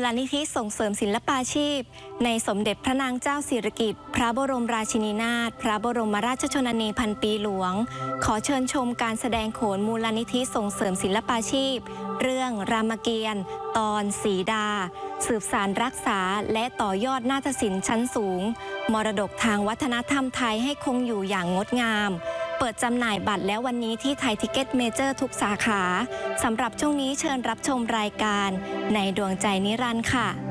ลนิธิส่งเสริมศิลปาชีพในสมเด็จพระนางเจ้าสิริกิติ์พระบรมราชินีนาถพระบรมราชชนนีพันปีหลวงขอเชิญชมการแสดงโขนมูลนิธิส่งเสริมศิลปาชีพเรื่องรามเกียรติ์ตอนสีดาสืบสานรักษาและต่อยอดนาฏศิลป์ชั้นสูงมรดกทางวัฒนธรรมไทยให้คงอยู่อย่างงดงามเปิดจำหน่ายบัตรแล้ววันนี้ที่ไทยทิกเก็ตเมเจอร์ทุกสาขาสำหรับช่วงนี้เชิญรับชมรายการในดวงใจนิรันดร์ค่ะ